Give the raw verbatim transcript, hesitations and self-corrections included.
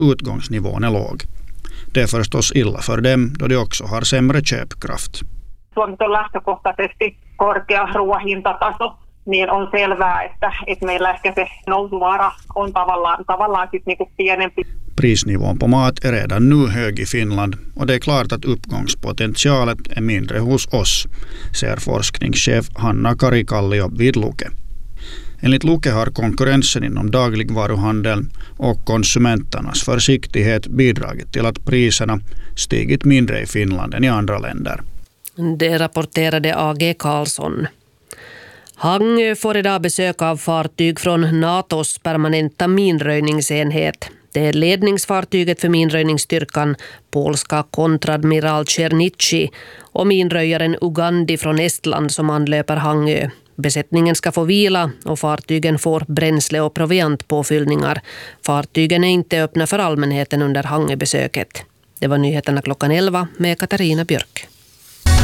utgångsnivån är låg. Det är förstås illa för dem då de också har sämre köpkraft. Suomessa on lähtökohtaisesti korkea ruoahintataso, niin on selvää, että, että meillä ehkä se nousuvara on tavallaan, tavallaan sit niinku pienempi. Prisnivån på mat är redan nu hög i Finland och det är klart att uppgångspotentialet är mindre hos oss, säger forskningschef Hanna Karikallio vid Luke. Enligt Luke har konkurrensen inom dagligvaruhandeln och konsumenternas försiktighet bidragit till att priserna stigit mindre i Finland än i andra länder. Det rapporterade A G Karlsson. Hangö får idag besök av fartyg från NATOs permanenta minröjningsenhet. Det är ledningsfartyget för minröjningsstyrkan, polska kontradmiral Czernici och minröjaren Ugandi från Estland som anlöper Hangö. Besättningen ska få vila och fartygen får bränsle- och proviantpåfyllningar. Fartygen är inte öppna för allmänheten under Hangöbesöket. Det var nyheterna klockan elva med Katarina Björk.